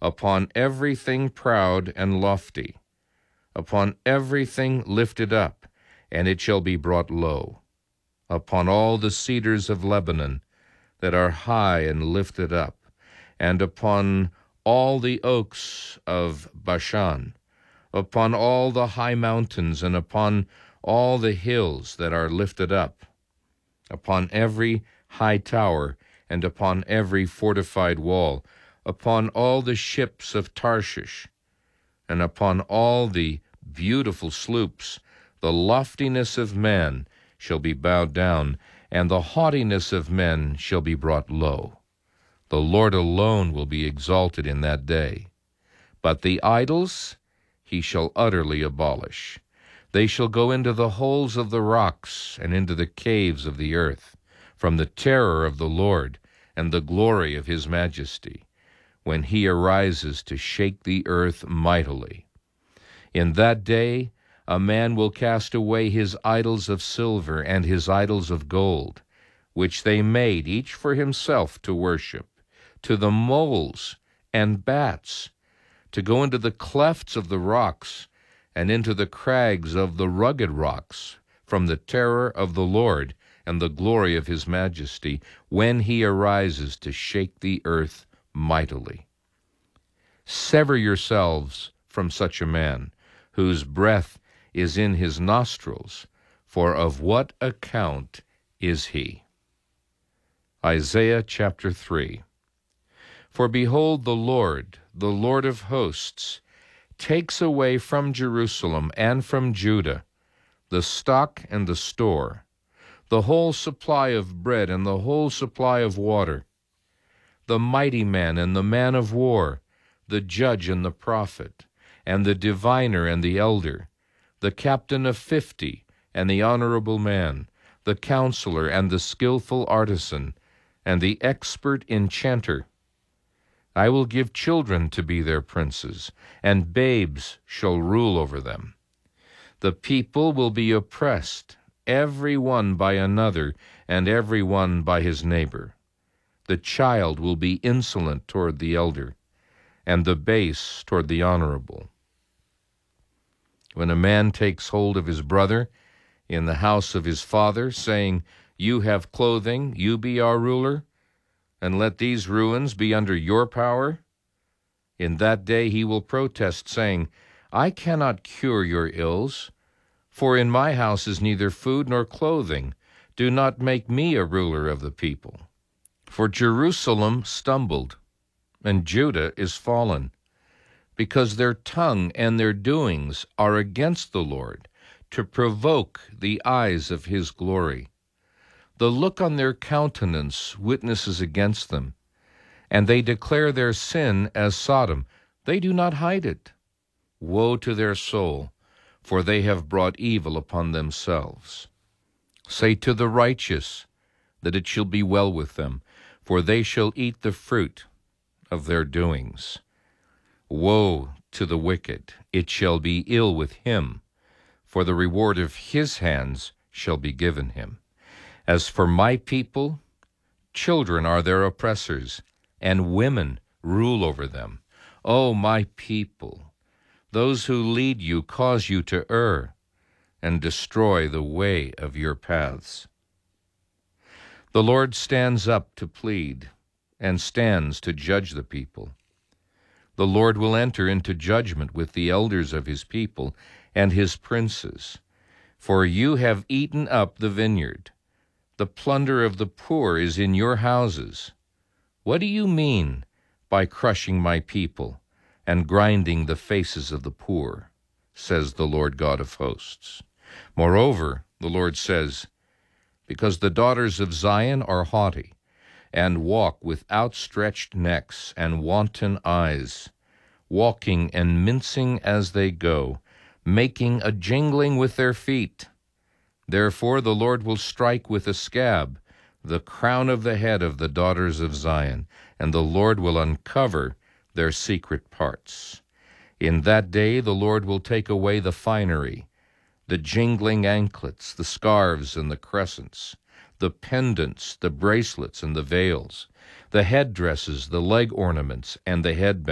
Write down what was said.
upon everything proud and lofty, upon everything lifted up, and it shall be brought low, upon all the cedars of Lebanon that are high and lifted up, and upon all the oaks of Bashan, upon all the high mountains, and upon all the hills that are lifted up, upon every high tower, and upon every fortified wall, upon all the ships of Tarshish, and upon all the beautiful sloops. The loftiness of man shall be bowed down, and the haughtiness of men shall be brought low. The Lord alone will be exalted in that day. But the idols he shall utterly abolish. They shall go into the holes of the rocks and into the caves of the earth, from the terror of the Lord and the glory of his majesty, when he arises to shake the earth mightily. In that day a man will cast away his idols of silver and his idols of gold, which they made each for himself to worship, to the moles and bats, to go into the clefts of the rocks and into the crags of the rugged rocks, from the terror of the Lord and the glory of his majesty, when he arises to shake the earth mightily. Sever yourselves from such a man, whose breath is in his nostrils, for of what account is he? Isaiah chapter 3. For behold, the Lord of hosts, takes away from Jerusalem and from Judah the stock and the store, the whole supply of bread and the whole supply of water, the mighty man and the man of war, the judge and the prophet, and the diviner and the elder, the captain of 50 and the honorable man, the counselor and the skillful artisan, and the expert enchanter. I will give children to be their princes, and babes shall rule over them. The people will be oppressed, every one by another, and every one by his neighbor. The child will be insolent toward the elder, and the base toward the honorable. When a man takes hold of his brother in the house of his father, saying, You have clothing, you be our ruler, and let these ruins be under your power, in that day he will protest, saying, I cannot cure your ills, for in my house is neither food nor clothing. Do not make me a ruler of the people. For Jerusalem stumbled, and Judah is fallen, because their tongue and their doings are against the Lord, to provoke the eyes of his glory. The look on their countenance witnesses against them, and they declare their sin as Sodom. They do not hide it. Woe to their soul, for they have brought evil upon themselves. Say to the righteous that it shall be well with them, for they shall eat the fruit of their doings. Woe to the wicked, it shall be ill with him, for the reward of his hands shall be given him. As for my people, children are their oppressors, and women rule over them. O my people, those who lead you cause you to err, and destroy the way of your paths. The Lord stands up to plead, and stands to judge the people. The Lord will enter into judgment with the elders of his people and his princes. For you have eaten up the vineyard. The plunder of the poor is in your houses. What do you mean by crushing my people and grinding the faces of the poor, says the Lord God of hosts. Moreover, the Lord says, because the daughters of Zion are haughty, and walk with outstretched necks and wanton eyes, walking and mincing as they go, making a jingling with their feet. Therefore the Lord will strike with a scab the crown of the head of the daughters of Zion, and the Lord will uncover their secret parts. In that day the Lord will take away the finery, the jingling anklets, the scarves and the crescents, the pendants, the bracelets and the veils, the headdresses, the leg ornaments, and the headbands,